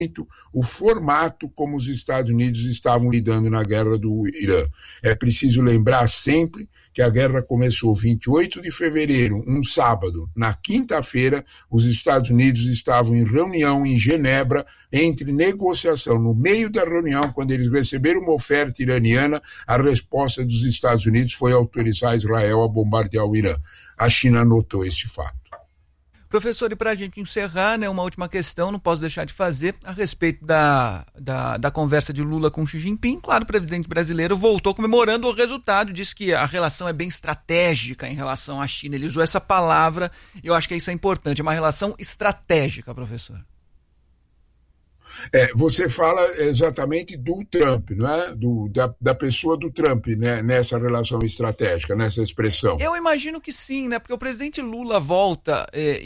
o formato como os Estados Unidos estavam lidando na guerra do Irã. É preciso lembrar sempre que a guerra começou 28 de fevereiro, um sábado. Na quinta-feira, os Estados Unidos estavam em reunião em Genebra, entre negociação. No meio da reunião, quando eles receberam uma oferta iraniana, a resposta dos Estados Unidos foi autorizar Israel a bombardear o Irã. A China notou esse fato. Professor, e para a gente encerrar, né, uma última questão, não posso deixar de fazer, a respeito da conversa de Lula com Xi Jinping. Claro, o presidente brasileiro voltou comemorando o resultado, disse que a relação é bem estratégica em relação à China. Ele usou essa palavra e eu acho que isso é importante, é uma relação estratégica, professor. Você fala exatamente do Trump, não é? Da pessoa do Trump, né? Nessa relação estratégica, nessa expressão. Eu imagino que sim, né? Porque o presidente Lula volta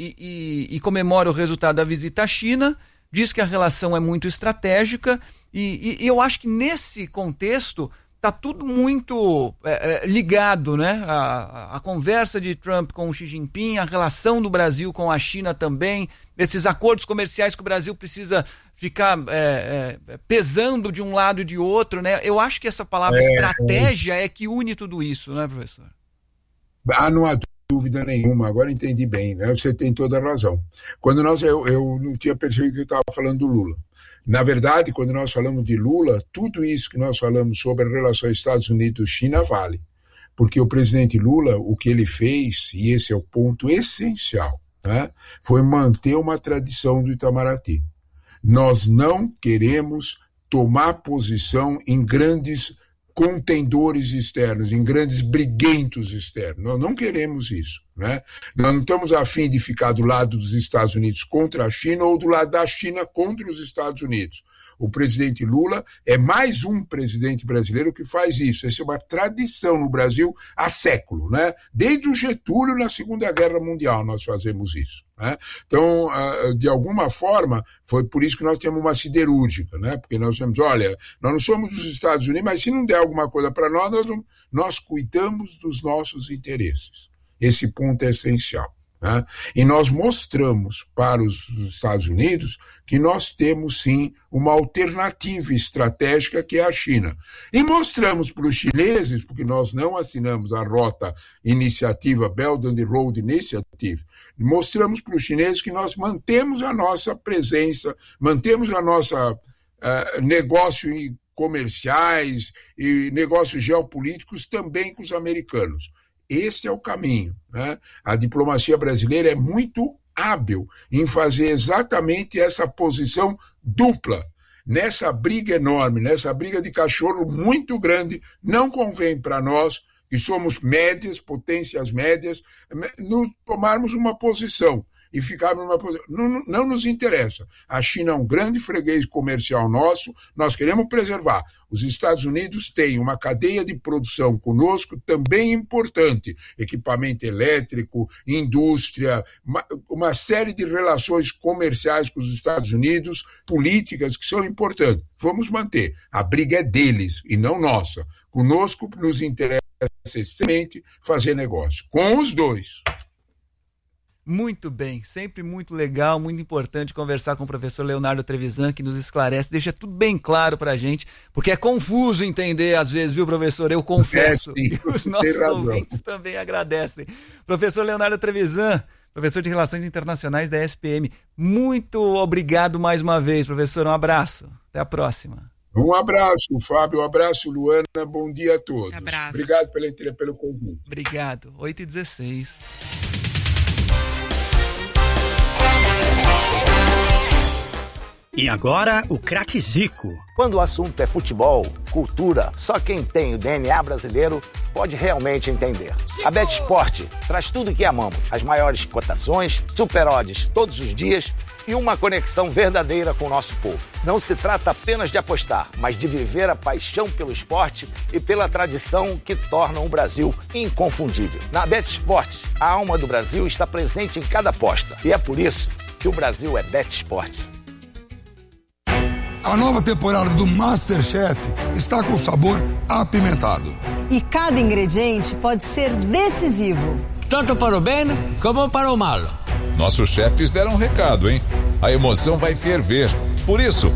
e comemora o resultado da visita à China, diz que a relação é muito estratégica e eu acho que nesse contexto está tudo muito ligado, né? A conversa de Trump com o Xi Jinping, a relação do Brasil com a China também, esses acordos comerciais que o Brasil precisa ficar pesando de um lado e de outro, né? Eu acho que essa palavra estratégia é que une tudo isso, né, professor? Não há dúvida nenhuma, agora entendi bem, né? Você tem toda a razão. Quando eu não tinha percebido que eu estava falando do Lula. Na verdade, quando nós falamos de Lula, tudo isso que nós falamos sobre a relação Estados Unidos-China vale. Porque o presidente Lula, o que ele fez, e esse é o ponto essencial, né, foi manter uma tradição do Itamaraty. Nós não queremos tomar posição em grandes contendores externos, em grandes briguentos externos. Nós não queremos isso, né? Nós não estamos a fim de ficar do lado dos Estados Unidos contra a China ou do lado da China contra os Estados Unidos. O presidente Lula é mais um presidente brasileiro que faz isso. Essa é uma tradição no Brasil há século, né? Desde o Getúlio, na Segunda Guerra Mundial, nós fazemos isso, né? Então, de alguma forma, foi por isso que nós temos uma siderúrgica, né? Porque nós temos, olha, nós não somos dos Estados Unidos, mas se não der alguma coisa para nós, nós cuidamos dos nossos interesses. Esse ponto é essencial, né? E nós mostramos para os Estados Unidos que nós temos sim uma alternativa estratégica que é a China. E mostramos para os chineses, porque nós não assinamos a rota iniciativa Belt and Road Initiative, mostramos para os chineses que nós mantemos a nossa presença, mantemos a nossa negócio comerciais e negócios geopolíticos também com os americanos. Esse é o caminho, né? A diplomacia brasileira é muito hábil em fazer exatamente essa posição dupla. Nessa briga enorme, nessa briga de cachorro muito grande, não convém para nós, que somos médias, potências médias, tomarmos uma posição e ficarmos numa posição. Não nos interessa. A China é um grande freguês comercial nosso, nós queremos preservar. Os Estados Unidos têm uma cadeia de produção conosco também importante, equipamento elétrico, indústria, uma série de relações comerciais com os Estados Unidos, políticas que são importantes. Vamos manter. A briga é deles e não nossa. Conosco nos interessa essencialmente fazer negócio. Com os dois. Muito bem, sempre muito legal, muito importante conversar com o professor Leonardo Trevisan, que nos esclarece, deixa tudo bem claro pra gente, porque é confuso entender às vezes, viu, professor? Eu confesso, e os nossos ouvintes também agradecem. Professor Leonardo Trevisan, professor de Relações Internacionais da SPM, muito obrigado mais uma vez, professor, um abraço, até a próxima. Um abraço, Fábio, um abraço, Luana, bom dia a todos. Abraço. Obrigado pelo convite. Obrigado, 8h16. E agora, o craque Zico. Quando o assunto é futebol, cultura, só quem tem o DNA brasileiro pode realmente entender. A BetSport traz tudo o que amamos. As maiores cotações, super odds todos os dias e uma conexão verdadeira com o nosso povo. Não se trata apenas de apostar, mas de viver a paixão pelo esporte e pela tradição que tornam o Brasil inconfundível. Na BetSport, a alma do Brasil está presente em cada aposta. E é por isso que o Brasil é BetSport. A nova temporada do MasterChef está com sabor apimentado. E cada ingrediente pode ser decisivo. Tanto para o bem como para o mal. Nossos chefes deram um recado, hein? A emoção vai ferver. Por isso,